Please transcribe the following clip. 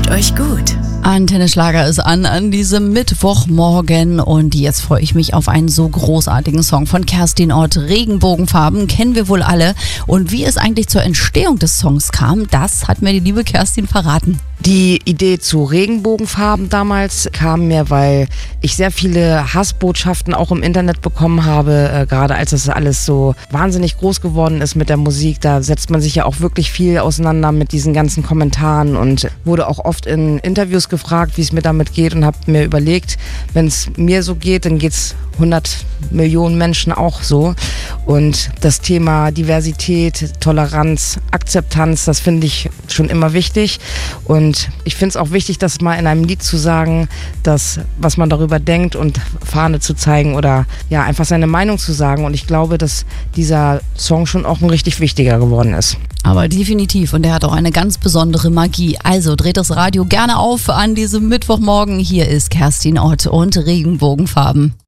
Fühlt euch gut. Antenne Schlager ist an diesem Mittwochmorgen und jetzt freue ich mich auf einen so großartigen Song von Kerstin Ott. Regenbogenfarben kennen wir wohl alle. Und wie es eigentlich zur Entstehung des Songs kam, das hat mir die liebe Kerstin verraten. Die Idee zu Regenbogenfarben damals kam mir, weil ich sehr viele Hassbotschaften auch im Internet bekommen habe, gerade als das alles so wahnsinnig groß geworden ist mit der Musik. Da setzt man sich ja auch wirklich viel auseinander mit diesen ganzen Kommentaren und wurde auch oft in Interviews gefragt, wie es mir damit geht, und habe mir überlegt, wenn es mir so geht, dann geht es 100 Millionen Menschen auch so. Und das Thema Diversität, Toleranz, Akzeptanz, das finde ich schon immer wichtig. Und ich finde es auch wichtig, das mal in einem Lied zu sagen, dass, was man darüber denkt, und Fahne zu zeigen oder ja, einfach seine Meinung zu sagen. Und ich glaube, dass dieser Song schon auch ein richtig wichtiger geworden ist. Aber definitiv, und der hat auch eine ganz besondere Magie. Also dreht das Radio gerne auf an diesem Mittwochmorgen. Hier ist Kerstin Ott und Regenbogenfarben.